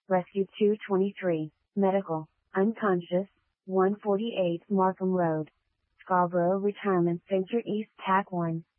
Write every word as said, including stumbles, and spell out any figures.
Rescue two twenty-three, Medical, unconscious, one forty-eight Markham Road. Scarborough Retirement Center East Tack one.